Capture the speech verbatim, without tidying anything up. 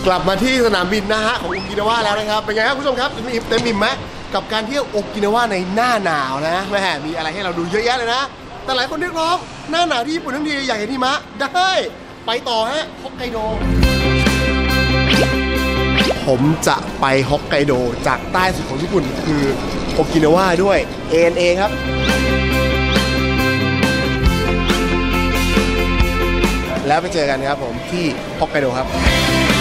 กลับมาที่สนามบินนะฮะของโอกินาวาแล้วนะครับเป็นไงครับคุณผู้ชมครับเต็มอิ่มเต็มอิ่มไหมกับการเที่ยวโอกินาวาในหน้าหนาวนะแม่มีอะไรให้เราดูเยอะแยะเลยนะแต่หลายคนเรียกร้องหน้าหนาวที่ญี่ปุ่นทั้งทีอยากเห็นหิมะได้ไปต่อฮะฮอกไกโดผมจะไปฮอกไกโดจากใต้สุดของญี่ปุ่นคือโอกินาวาด้วย เอ เอ็น เอ ครับแล้วไปเจอกันครับผมที่ฮอกไกโดครับ